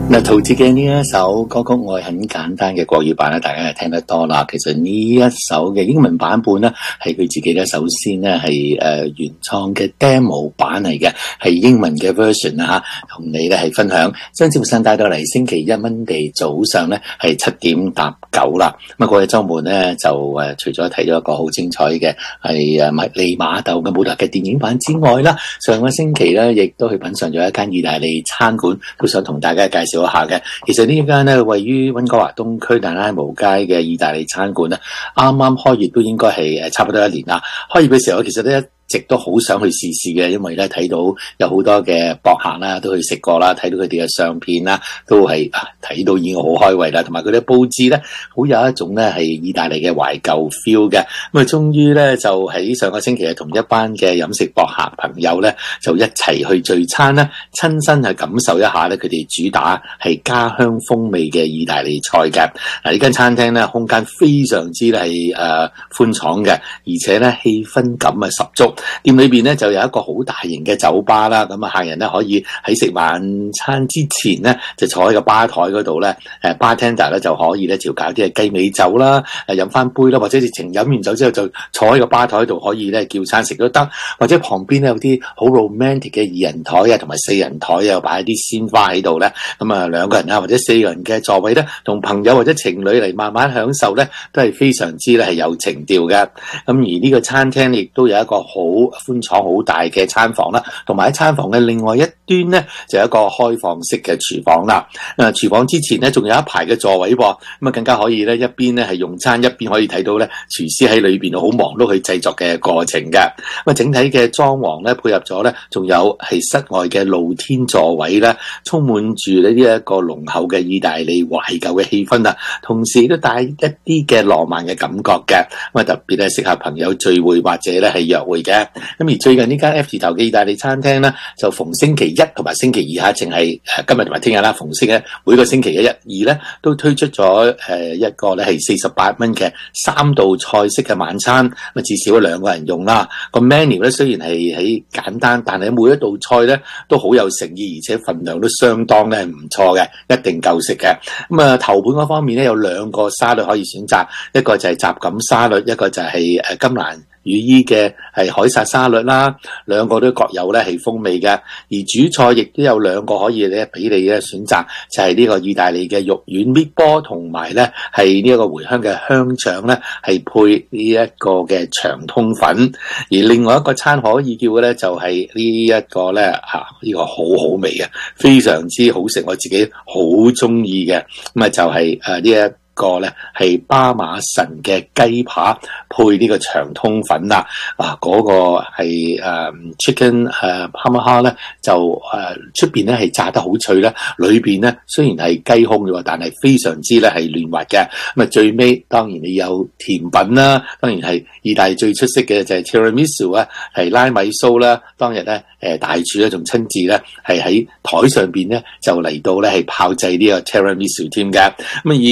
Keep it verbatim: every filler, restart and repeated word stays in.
嗱，陶喆嘅呢一首歌曲《愛很簡單》嘅國語版咧，大家係聽得多啦。其實呢一首嘅英文版本咧，係佢自己咧首先咧係誒原創嘅 demo 版嚟嘅，係英文嘅 version 啊吓，同你咧係分享。將節目上帶到嚟星期一蚊地早上咧係七點搭九啦。咁啊，過去週末咧就誒除咗睇咗一個好精彩嘅係誒麥利瑪竇嘅舞台嘅電影版之外啦，上個星期咧亦都去品嘗咗一間意大利餐館，都想同大家介紹下嘅。其實呢間咧位於溫哥華東區大拉姆街嘅意大利餐館咧，啱啱開業都應該係誒差唔多一年啦。開業嘅時候其實咧一直都好想去試試嘅，因為咧睇到有好多嘅博客啦，都去食過啦，睇到佢哋嘅相片啦，都係啊睇到已經好開胃啦，同埋佢哋佈置咧，好有一種咧係意大利嘅懷舊 feel 嘅。咁啊，終於咧就喺上個星期啊，同一班嘅飲食博客朋友咧，就一齊去聚餐啦，親身去感受一下咧佢哋主打係家鄉風味嘅意大利菜嘅。嗱，呢間餐廳咧空間非常之係誒寬敞嘅，而且咧氣氛感啊十足。店裏邊咧就有一個好大型嘅酒吧啦，咁啊客人咧可以喺食晚餐之前咧就坐喺個吧台嗰度咧，誒 bartender 咧就可以咧調教啲嘅雞尾酒啦，誒飲翻杯啦，或者直情飲完酒之後就坐喺個吧台度可以咧叫餐食都得，或者旁邊咧有啲好 romantic 嘅二人台啊，同埋四人台啊，擺啲鮮花喺度咧，咁啊兩個人啊或者四個人嘅座位咧，同朋友或者情侶嚟慢慢享受咧，都係非常之咧係有情調嘅。咁而呢個餐廳亦都有一個好寬敞好大嘅餐房啦，同埋喺餐房嘅另外一端咧就有一個開放式嘅廚房啦。誒，廚房之前咧仲有一排嘅座位噃，咁啊更加可以咧一邊咧係用餐，一邊可以睇到咧廚師喺裏邊好忙碌去製作嘅過程嘅。咁啊整體嘅裝潢咧配合咗咧，仲有係室外嘅露天座位咧，充滿住呢一個濃厚嘅意大利懷舊嘅氣氛啊，同時都帶一啲嘅浪漫嘅感覺嘅。咁啊特別係適合朋友聚會或者咧係約會嘅。咁而最近呢間 F 字頭嘅意大利餐廳咧，就逢星期一同埋星期二嚇，淨係誒今日同埋聽日啦，逢星期每個星期嘅一、二咧，都推出咗誒一個咧係四十八蚊嘅三道菜式嘅晚餐，咁至少兩個人用啦。個 menu 咧雖然係喺簡單，但係每一道菜咧都好有誠意，而且份量都相當咧唔錯嘅，一定夠食嘅。咁啊頭盤嗰方面咧有兩個沙律可以選擇，一個就係雜錦沙律，一個就係誒甘藍羽衣嘅係凱撒沙律啦，兩個都各有咧係風味嘅。而主菜亦都有兩個可以咧俾你咧選擇，就係呢個意大利嘅肉丸搣波，同埋咧係呢一個回香嘅香腸咧係配呢一個嘅長通粉。而另外一個餐可以叫嘅咧就係呢一個咧嚇呢個好好味嘅，非常之好食，我自己好中意嘅。咁啊就係誒呢一個咧係巴馬神嘅雞扒配呢個長通粉啦，啊嗰、那個係誒、呃、chicken 誒 parma 咧就誒出邊咧係炸得好脆啦，裏邊咧雖然係雞胸嘅，但係非常之咧係嫩滑嘅。咁啊最尾當然你有甜品啦，當然係意大利最出色嘅就係 tiramisu 啊，係拉米蘇啦。當日咧誒大廚咧仲親自咧係喺台上邊咧就嚟到咧係炮製呢個 tiramisu 添嘅。咁啊